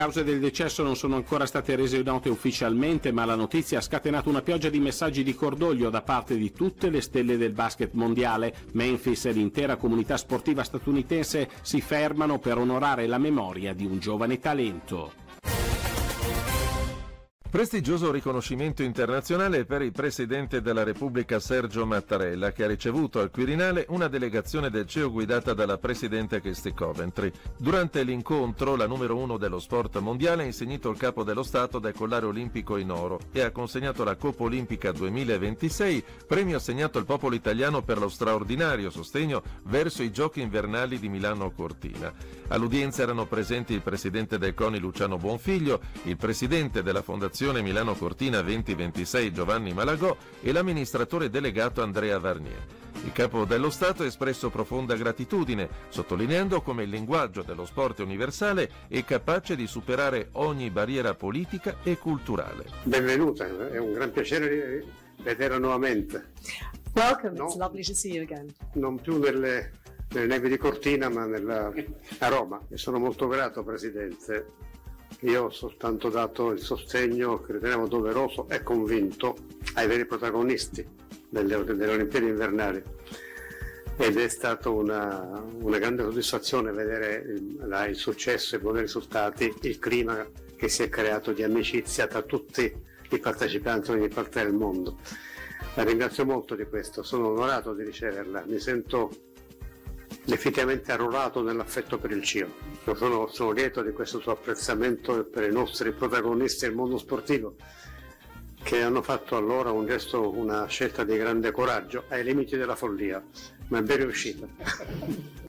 Le cause del decesso non sono ancora state rese note ufficialmente, ma la notizia ha scatenato una pioggia di messaggi di cordoglio da parte di tutte le stelle del basket mondiale. Memphis e l'intera comunità sportiva statunitense si fermano per onorare la memoria di un giovane talento. Prestigioso riconoscimento internazionale per il Presidente della Repubblica Sergio Mattarella, che ha ricevuto al Quirinale una delegazione del CEO guidata dalla Presidente Christy Coventry. Durante l'incontro, la numero 1 dello sport mondiale ha insignito il capo dello Stato del collare olimpico in oro e ha consegnato la Coppa Olimpica 2026, premio assegnato al popolo italiano per lo straordinario sostegno verso i Giochi invernali di Milano Cortina. All'udienza erano presenti il Presidente del CONI Luciano Bonfiglio, il Presidente della Fondazione Milano Cortina 2026 Giovanni Malagò e l'amministratore delegato Andrea Varnier. Il capo dello Stato ha espresso profonda gratitudine, sottolineando come il linguaggio dello sport universale è capace di superare ogni barriera politica e culturale. Benvenuta, è un gran piacere vederla nuovamente. Welcome, it's lovely to see you again. Non più nelle nevi di Cortina, ma a Roma. E sono molto grato, Presidente. Io ho soltanto dato il sostegno che riteniamo doveroso e convinto ai veri protagonisti delle Olimpiadi invernali ed è stata una grande soddisfazione vedere il successo, i buoni risultati, il clima che si è creato di amicizia tra tutti i partecipanti di ogni parte del mondo. La ringrazio molto di questo, sono onorato di riceverla, mi sento definitivamente arruolato nell'affetto per il CIO. Sono lieto di questo suo apprezzamento per i nostri protagonisti del mondo sportivo che hanno fatto allora un gesto, una scelta di grande coraggio ai limiti della follia, ma è ben riuscita.